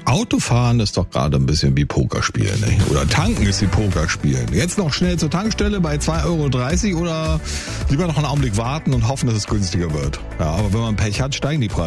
Autofahren ist doch gerade ein bisschen wie Pokerspielen, ne? Oder tanken ist wie Pokerspielen. Jetzt noch schnell zur Tankstelle bei 2,30 € oder lieber noch einen Augenblick warten und hoffen, dass es günstiger wird. Ja, aber wenn man Pech hat, steigen die Preise.